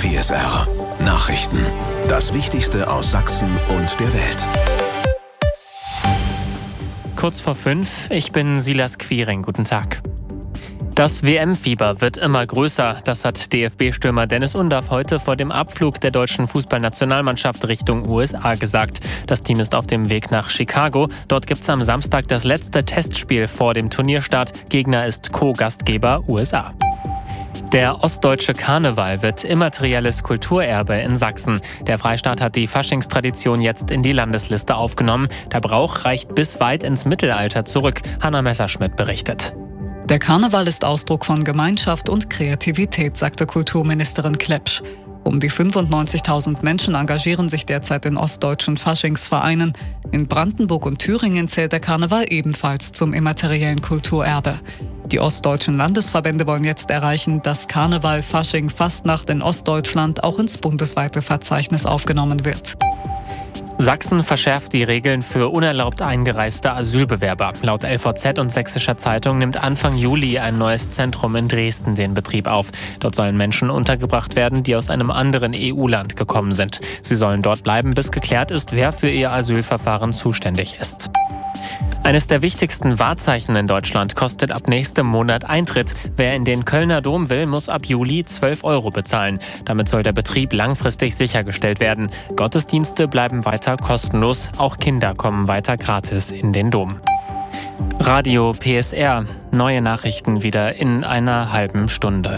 PSR Nachrichten. Das Wichtigste aus Sachsen und der Welt. Kurz vor 5, ich bin Silas Quiring. Guten Tag. Das WM-Fieber wird immer größer. Das hat DFB-Stürmer Dennis Undaff heute vor dem Abflug der deutschen Fußballnationalmannschaft Richtung USA gesagt. Das Team ist auf dem Weg nach Chicago. Dort gibt es am Samstag das letzte Testspiel vor dem Turnierstart. Gegner ist Co-Gastgeber USA. Der ostdeutsche Karneval wird immaterielles Kulturerbe in Sachsen. Der Freistaat hat die Faschingstradition jetzt in die Landesliste aufgenommen. Der Brauch reicht bis weit ins Mittelalter zurück. Hanna Messerschmidt berichtet. Der Karneval ist Ausdruck von Gemeinschaft und Kreativität, sagte Kulturministerin Klepsch. Um die 95.000 Menschen engagieren sich derzeit in ostdeutschen Faschingsvereinen. In Brandenburg und Thüringen zählt der Karneval ebenfalls zum immateriellen Kulturerbe. Die ostdeutschen Landesverbände wollen jetzt erreichen, dass Karneval, Fasching, Fastnacht in Ostdeutschland auch ins bundesweite Verzeichnis aufgenommen wird. Sachsen verschärft die Regeln für unerlaubt eingereiste Asylbewerber. Laut LVZ und Sächsischer Zeitung nimmt Anfang Juli ein neues Zentrum in Dresden den Betrieb auf. Dort sollen Menschen untergebracht werden, die aus einem anderen EU-Land gekommen sind. Sie sollen dort bleiben, bis geklärt ist, wer für ihr Asylverfahren zuständig ist. Eines der wichtigsten Wahrzeichen in Deutschland kostet ab nächstem Monat Eintritt. Wer in den Kölner Dom will, muss ab Juli 12 € bezahlen. Damit soll der Betrieb langfristig sichergestellt werden. Gottesdienste bleiben weiter kostenlos. Auch Kinder kommen weiter gratis in den Dom. Radio PSR. Neue Nachrichten wieder in einer halben Stunde.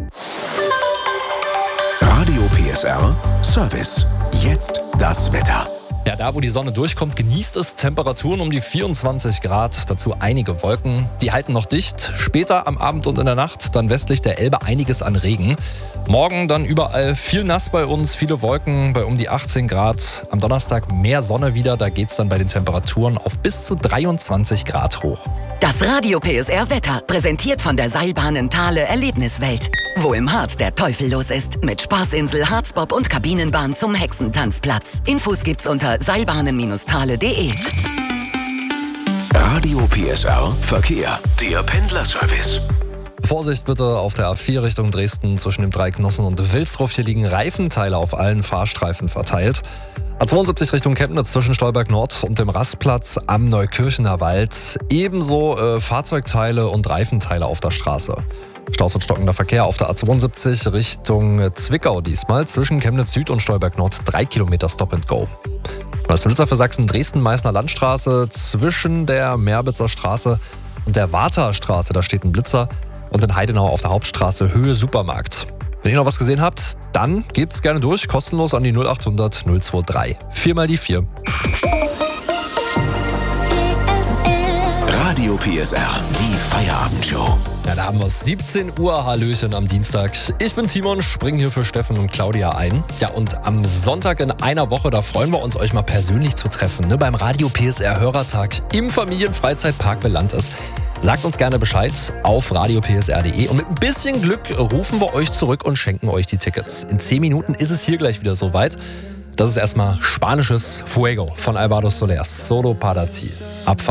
Radio PSR Service. Jetzt das Wetter. Ja, da wo die Sonne durchkommt, genießt es Temperaturen um die 24 Grad, dazu einige Wolken. Die halten noch dicht. Später am Abend und in der Nacht dann westlich der Elbe einiges an Regen. Morgen dann überall viel nass bei uns, viele Wolken bei um die 18 Grad. Am Donnerstag mehr Sonne wieder, da geht's dann bei den Temperaturen auf bis zu 23 Grad hoch. Das Radio PSR Wetter, präsentiert von der Seilbahn Thale Erlebniswelt. Wo im Harz der Teufel los ist, mit Spaßinsel, Harzbob und Kabinenbahn zum Hexentanzplatz. Infos gibt's unter seilbahnen-thale.de. Radio PSR Verkehr, der Pendlerservice. Vorsicht bitte auf der A4 Richtung Dresden zwischen dem Dreieck Nossen und Wilsdruff. Hier liegen Reifenteile auf allen Fahrstreifen verteilt. A72 Richtung Chemnitz zwischen Stolberg Nord und dem Rastplatz am Neukirchener Wald. Ebenso Fahrzeugteile und Reifenteile auf der Straße. Staus und stockender Verkehr auf der A72 Richtung Zwickau diesmal zwischen Chemnitz Süd und Stolberg Nord 3 Kilometer Stop and Go. Neueste Blitzer für Sachsen, Dresden-Meißner Landstraße zwischen der Merbitzer Straße und der Warter-Straße. Da steht ein Blitzer. Und in Heidenau auf der Hauptstraße Höhe Supermarkt. Wenn ihr noch was gesehen habt, dann gebt's gerne durch, kostenlos an die 0800 023. 4 mal die 4. Radio PSR, die Feierabendshow. Ja, da haben wir es. 17 Uhr, Hallöchen am Dienstag. Ich bin Timon, spring hier für Steffen und Claudia ein. Ja, und am Sonntag in einer Woche, da freuen wir uns, euch mal persönlich zu treffen, ne? Beim Radio PSR Hörertag im Familienfreizeitpark Belantes. Sagt uns gerne Bescheid auf radiopsr.de und mit ein bisschen Glück rufen wir euch zurück und schenken euch die Tickets. In 10 Minuten ist es hier gleich wieder soweit. Das ist erstmal spanisches Fuego von Alvaro Soler, Solo para ti. Abfahrt.